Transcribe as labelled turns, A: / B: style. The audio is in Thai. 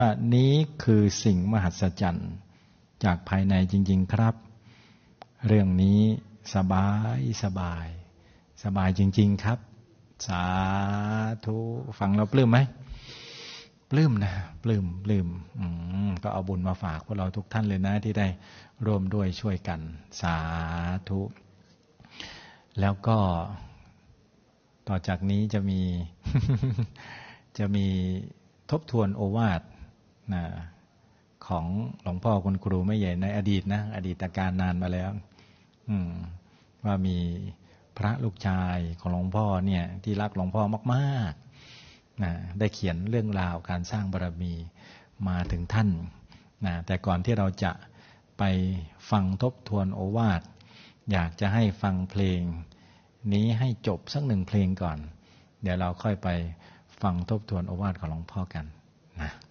A: อันนี้คือสิ่งมหัศจรรย์จากภายในจริงๆครับเรื่องนี้สบายจริงๆครับสาธุฟังเราปลื้มไหมปลื้มนะปลื้มก็เอาบุญมาฝากพวกเราทุกท่านเลยนะที่ได้ร่วมด้วยช่วยกันสาธุแล้วก็ต่อจากนี้จะมี จะมีทบทวนโอวาทนะของหลวงพ่อคุณครูไม่ใหญ่ในอดีตนะอดีตการนานมาแล้วว่ามีพระลูกชายของหลวงพ่อเนี่ยที่รักหลวงพ่อมากๆนะได้เขียนเรื่องราวการสร้างบารมีมาถึงท่านนะแต่ก่อนที่เราจะไปฟังทบทวนโอวาทอยากจะให้ฟังเพลงนี้ให้จบสัก1 เพลงก่อนเดี๋ยวเราค่อยไปฟังทบทวนโอวาทของหลวงพ่อกันนะ